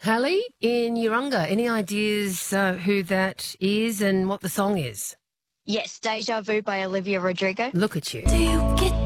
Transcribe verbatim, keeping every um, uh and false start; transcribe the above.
Hallie in Urunga, any ideas uh, who that is and what the song is? Yes, Deja Vu by Olivia Rodrigo. Look at you. Do you get